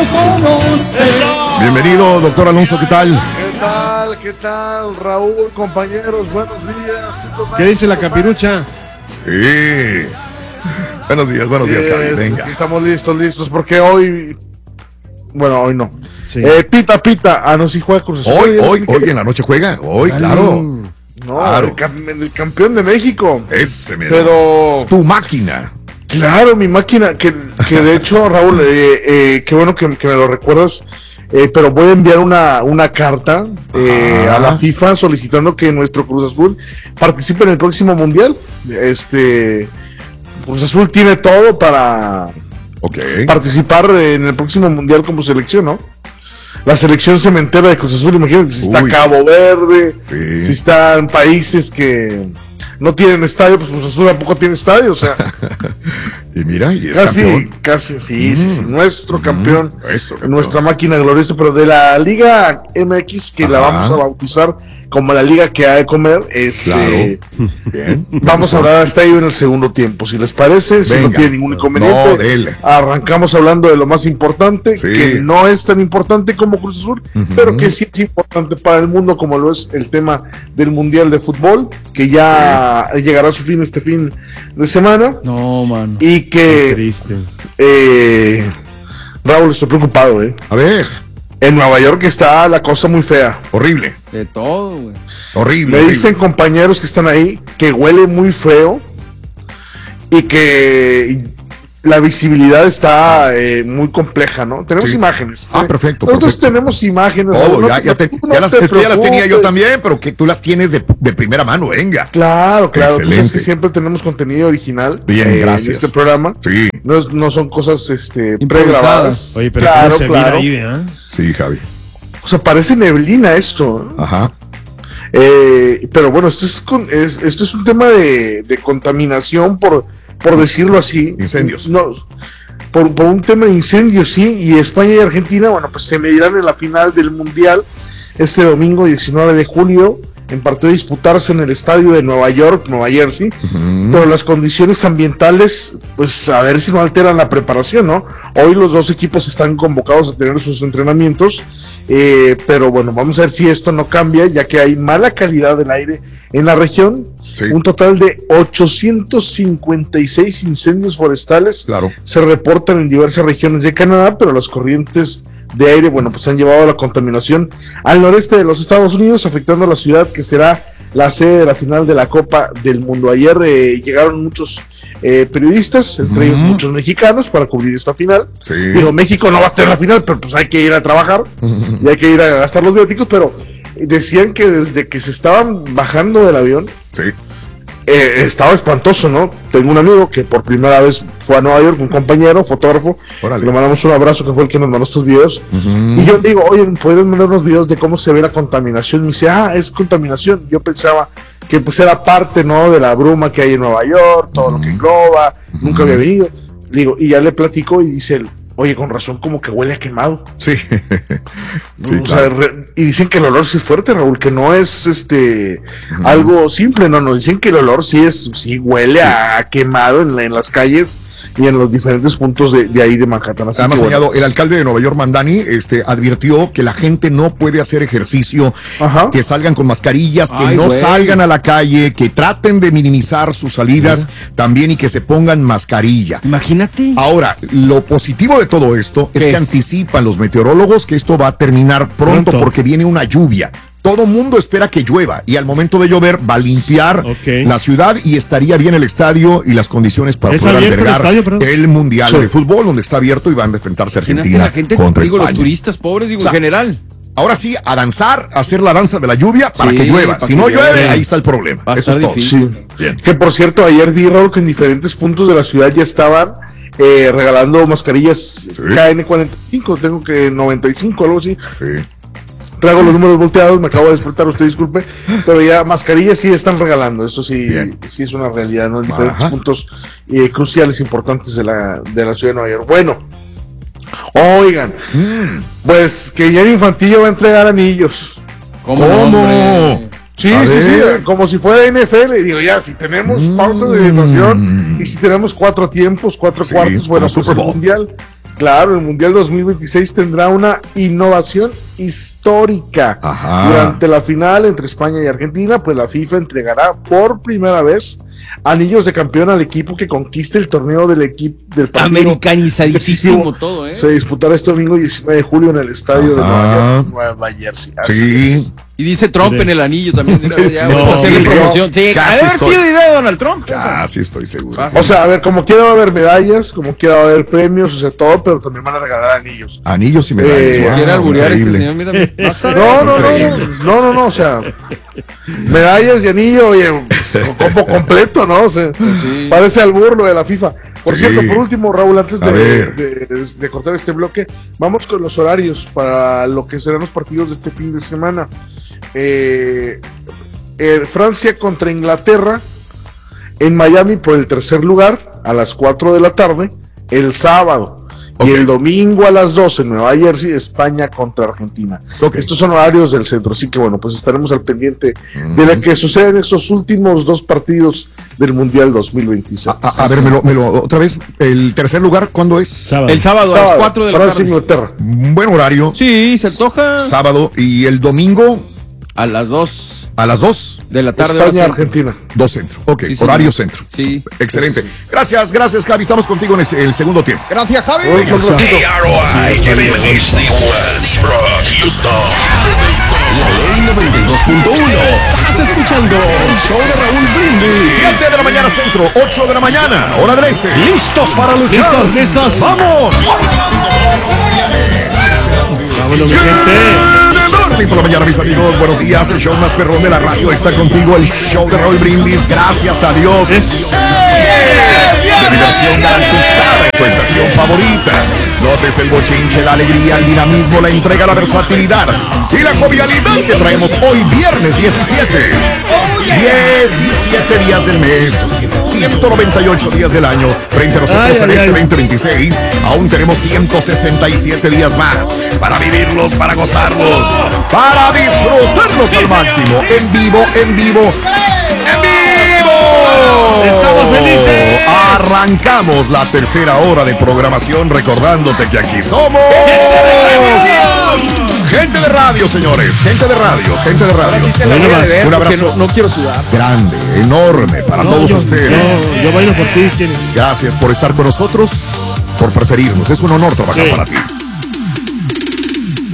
conoce. Bienvenido, doctor Alonso, ¿qué tal? ¿Qué tal, Raúl, compañeros? Buenos días. ¿Qué dice la capirucha? Sí. Buenos días, Javi, venga. Estamos listos, porque hoy... Bueno, hoy no. Sí. Pita. No, sí juega Cruz Azul. Hoy en la noche juega. Hoy, claro. No, claro. El campeón de México. Ese, mira. Pero... Tu máquina. Claro, mi máquina, que de hecho, Raúl, qué bueno que me lo recuerdas, pero voy a enviar una carta a la FIFA solicitando que nuestro Cruz Azul participe en el próximo Mundial. Cruz Azul tiene todo para participar en el próximo Mundial como selección, ¿no? La selección cementera de Cruz Azul, imagínate, si está Cabo Verde, si están países que no tienen estadio, pues Cruz Azul tampoco tiene estadio, o sea. Y mira, y es casi, sí, nuestro campeón, campeón. Nuestra máquina gloriosa, pero de la Liga MX, que la vamos a bautizar como la liga que ha de comer, claro. Bien. Vamos a hablar hasta ahí en el segundo tiempo, si les parece. Si no tiene ningún inconveniente, arrancamos hablando de lo más importante, que no es tan importante como Cruz Azul, pero que sí es importante para el mundo, como lo es el tema del Mundial de Fútbol, que ya llegará a su fin este fin de semana. No, mano. Y que triste. Raúl, estoy preocupado, A ver. En Nueva York está la cosa muy fea. Horrible. De todo, güey. Horrible. Me dicen compañeros que están ahí que huele muy feo y que la visibilidad está muy compleja, ¿no? Tenemos imágenes. Perfecto. Nosotros tenemos imágenes. Todo, ya las tenía yo también, pero que tú las tienes de primera mano, venga. Claro. Excelente. Tú sabes que siempre tenemos contenido original. Bien, gracias. En este programa. Sí. No son cosas pregrabadas. Oye, pero claro. Ahí, ¿eh? Sí, Javi. O sea, parece neblina esto. Ajá. Pero bueno, esto es un tema de contaminación, por decirlo así. Incendios. No, por un tema de incendios, sí. Y España y Argentina, bueno, pues se medirán en la final del Mundial este domingo 19 de julio, en partido a disputarse en el estadio de Nueva York, Nueva Jersey. Pero las condiciones ambientales, pues a ver si no alteran la preparación, ¿no? Hoy los dos equipos están convocados a tener sus entrenamientos, pero bueno, vamos a ver si esto no cambia, ya que hay mala calidad del aire en la región. Un total de 856 incendios forestales se reportan en diversas regiones de Canadá, pero las corrientes de aire, bueno, pues han llevado la contaminación al noreste de los Estados Unidos, afectando a la ciudad que será la sede de la final de la Copa del Mundo. Ayer llegaron muchos periodistas, entre ellos muchos mexicanos, para cubrir esta final. Digo, México no va a estar en la final, pero pues hay que ir a trabajar y hay que ir a gastar los viáticos, pero decían que desde que se estaban bajando del avión, estaba espantoso, ¿no? Tengo un amigo que por primera vez fue a Nueva York, un compañero, fotógrafo. Le mandamos un abrazo, que fue el que nos mandó estos videos. Y yo digo, oye, ¿podrías mandar unos videos de cómo se ve la contaminación? Me dice, es contaminación. Yo pensaba que pues era parte, ¿no?, de la bruma que hay en Nueva York, todo lo que engloba. Nunca había venido. Le digo, y ya le platico y dice él, oye, con razón, como que huele a quemado. Sí. Claro. Y dicen que el olor sí es fuerte, Raúl, que no es algo simple, no, dicen que el olor sí huele a quemado en las calles y en los diferentes puntos de ahí de Manhattan. Así además, que, el alcalde de Nueva York, Mandani, advirtió que la gente no puede hacer ejercicio, que salgan con mascarillas, que salgan a la calle, que traten de minimizar sus salidas también y que se pongan mascarilla. Imagínate. Ahora, lo positivo de todo esto es que anticipan los meteorólogos que esto va a terminar pronto porque viene una lluvia. Todo mundo espera que llueva y al momento de llover va a limpiar la ciudad y estaría bien el estadio y las condiciones para poder albergar el Mundial de Fútbol, donde está abierto y van a enfrentarse Argentina la gente, contra España. Los turistas pobres, en general. Ahora sí, a danzar, a hacer la danza de la lluvia para que llueva. Si no llueve, ahí está el problema. Eso es todo. Bien. Que por cierto, ayer vi, Raúl, que en diferentes puntos de la ciudad ya estaban regalando mascarillas KN45, tengo que 95, algo así. Traigo los números volteados, me acabo de despertar, usted disculpe, pero ya mascarillas sí están regalando, esto sí es una realidad, ¿no? En diferentes puntos cruciales, importantes de la ciudad de Nueva York. Bueno, oigan, pues que Gianni Infantino va a entregar anillos. ¿Cómo? Sí, como si fuera NFL. Digo, ya, si tenemos pausa de hidratación y si tenemos 4 tiempos, 4 cuartos, bueno, pues el Mundial Claro, el Mundial 2026 tendrá una innovación histórica. Ajá. Durante la final entre España y Argentina, pues la FIFA entregará por primera vez anillos de campeón al equipo que conquiste el torneo del partido. Americanizadísimo todo, ¿eh? Se disputará este domingo 19 de julio en el estadio de Nueva Jersey. Sí. Y dice Trump en el anillo también. Ya, No, hacerle sí, promoción. Sí, casi ha de haber estoy. sido idea de Donald Trump. Casi estoy seguro. O sea, a ver, como quiera va a haber medallas, como quiera va a haber premios, o sea, todo, pero también van a regalar anillos. Anillos y medallas. Wow, Quiere alburear increíble. este señor, mira. Vas a ver. No, o sea, medallas y anillo, oye, combo completo, ¿no? O sea, Sí. parece al burlo de la FIFA. Por Sí. cierto, por último, Raúl, antes A ver. de cortar este bloque, vamos con los horarios para lo que serán los partidos de este fin de semana. Francia contra Inglaterra en Miami por el tercer lugar a las 4 de la tarde el sábado. Ok. Y el domingo a las 12 en Nueva Jersey, España contra Argentina. Ok. Estos son horarios del centro, así que bueno, pues estaremos al pendiente de lo que sucede en esos últimos dos partidos del Mundial 2026. A ver, otra vez, el tercer lugar, ¿cuándo es? Sábado. El sábado a las 4 de la Francia, tarde. Inglaterra. Un buen horario. Sí, se antoja. Sábado y el domingo A las 2 a las 2, de la tarde. España, va a ser. Argentina. 2 centro. Ok, Sí, horario señor. centro. Sí. Excelente. Gracias, Javi. Estamos contigo en el segundo tiempo. Gracias, Javi. Vamos un ratito. KROI, FM Seabrook, Houston. La ley 92.1. Estás escuchando el show de Raúl Brindis. 7 de la mañana centro, 8 de la mañana, hora del este. ¿Listos para luchar? Listos. ¡Vamos! Vámonos, mi gente. Morning por la mañana, mis amigos. Buenos días. El show más perrón de la radio está contigo. El show de Raúl Brindis. Gracias a Dios. La diversión garantizada en tu estación favorita. Notes el bochinche, la alegría, el dinamismo, la entrega, la versatilidad y la jovialidad que traemos hoy viernes 17. 17 días del mes, 198 días del año. Frente a nosotros en este 2026, aún tenemos 167 días más para vivirlos, para gozarlos, para disfrutarlos al máximo. En vivo, en vivo, en vivo. ¡Estamos felices! Arrancamos la tercera hora de programación recordándote que aquí somos gente de radio, señores. Gente de radio, gente de radio. Sí te la voy a deber, Un porque abrazo no quiero sudar. grande, enorme para todos ustedes. Yo bailo por ti, ¿quién? Gracias por estar con nosotros, por preferirnos. Es un honor trabajar Sí. para ti.